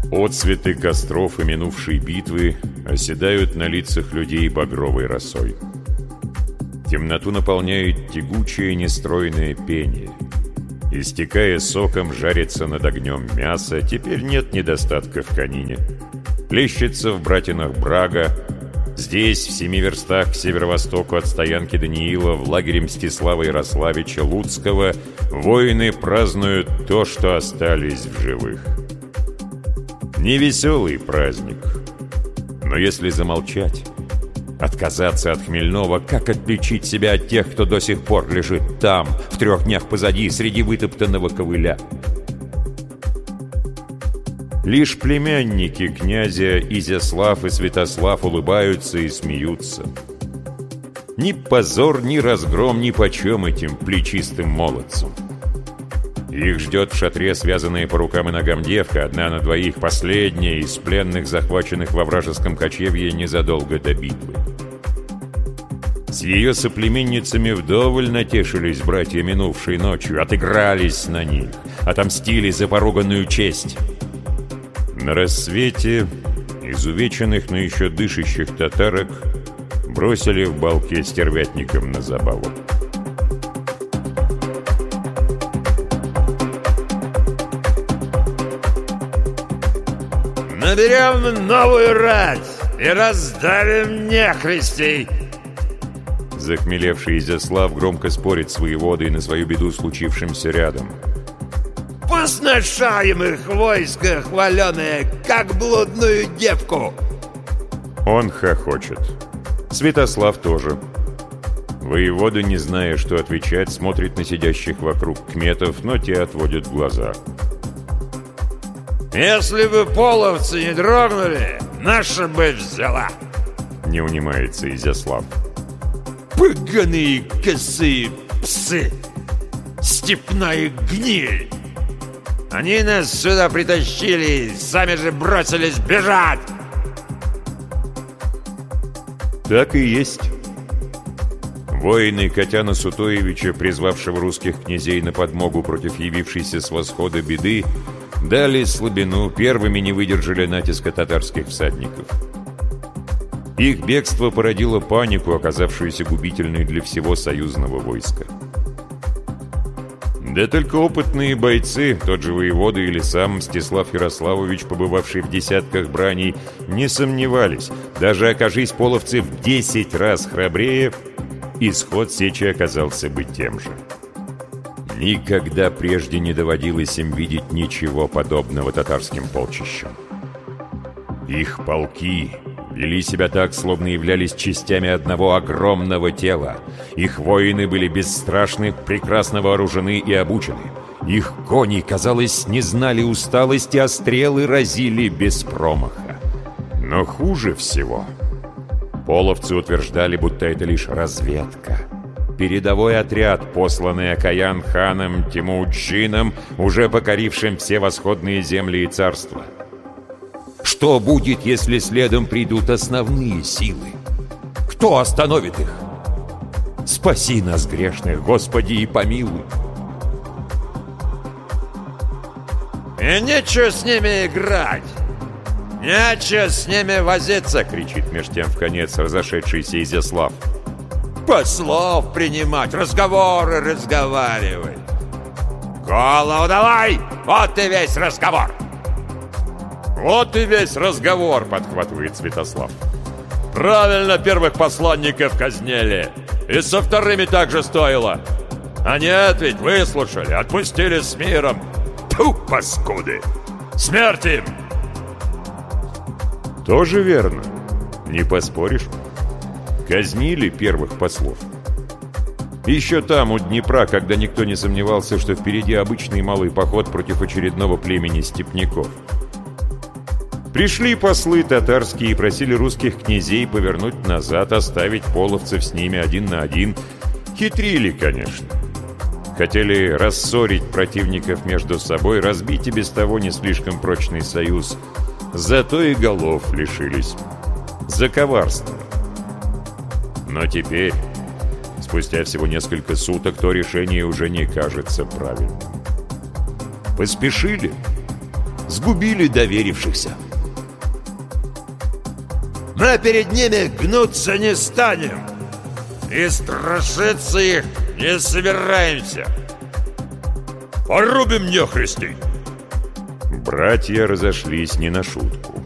Отцветы костров и минувшей битвы оседают на лицах людей багровой росой. Темноту наполняет тягучее нестройное пение. Истекая соком, жарится над огнем мясо. Теперь нет недостатка в конине. Плещется в братинах брага. Здесь, в 7 верстах к северо-востоку от стоянки Даниила, в лагере Мстислава Ярославича Луцкого, воины празднуют то, что остались в живых. Невеселый праздник. Но если замолчать, отказаться от хмельного, как отличить себя от тех, кто до сих пор лежит там, в 3 днях позади, среди вытоптанного ковыля? Лишь племянники князя Изяслав и Святослав улыбаются и смеются. Ни позор, ни разгром нипочем этим плечистым молодцам. Их ждет в шатре связанная по рукам и ногам девка, одна на двоих, последняя из пленных, захваченных во вражеском кочевье незадолго до битвы. С ее соплеменницами вдоволь натешились братья минувшей ночью, отыгрались на них, отомстили за поруганную честь. На рассвете изувеченных, но еще дышащих татарок бросили в балке стервятникам на забаву. «Наберем новую рать и раздавим нехристей!» Захмелевший Изяслав громко спорит с воеводой на свою беду, случившимся рядом. «Посношаем их войско хваленое, как блудную девку!» Он хохочет. Святослав тоже. Воевода, не зная, что отвечать, смотрит на сидящих вокруг кметов, но те отводят глаза. «Если бы половцы не дрогнули, наша бы взяла!» Не унимается Изяслав. «Поганые косые псы! Степная гниль! Они нас сюда притащили, сами же бросились бежать!» Так и есть. Воины Котяна Сутоевича, призвавшего русских князей на подмогу против явившейся с восхода беды, дали слабину, первыми не выдержали натиска татарских всадников. Их бегство породило панику, оказавшуюся губительной для всего союзного войска. Да только опытные бойцы, тот же воевода или сам Мстислав Ярославович, побывавший в десятках браней, не сомневались, даже окажись половцы в 10 раз храбрее, исход сечи оказался бы тем же. Никогда прежде не доводилось им видеть ничего подобного татарским полчищам. Их полки вели себя так, словно являлись частями одного огромного тела. Их воины были бесстрашны, прекрасно вооружены и обучены. Их кони, казалось, не знали усталости, а стрелы разили без промаха. Но хуже всего, половцы утверждали, будто это лишь разведка. Передовой отряд, посланный Окаян-ханом Темуджином, уже покорившим все восходные земли и царства. Что будет, если следом придут основные силы? Кто остановит их? Спаси нас, грешных, Господи, и помилуй. «И нечего с ними играть! Нечего с ними возиться!» — кричит меж тем вконец разошедшийся Изяслав. «Послов принимать, разговоры разговаривать! Голову давай! Вот и весь разговор!» «Вот и весь разговор!» — подхватывает Святослав. «Правильно первых посланников казнили! И со вторыми так же стоило! А нет, ведь выслушали, отпустили с миром! Тьфу, паскуды! Смерть им!» Тоже верно, не поспоришь. Казнили первых послов. Еще там, у Днепра, когда никто не сомневался, что впереди обычный малый поход против очередного племени степняков. Пришли послы татарские и просили русских князей повернуть назад, оставить половцев с ними один на один. Хитрили, конечно. Хотели рассорить противников между собой, разбить и без того не слишком прочный союз. Зато и голов лишились. За коварство. Но теперь, спустя всего несколько суток, то решение уже не кажется правильным. Поспешили. сгубили доверившихся. Мы перед ними гнуться не станем и страшиться их не собираемся. Порубим нехристей!» Братья разошлись не на шутку.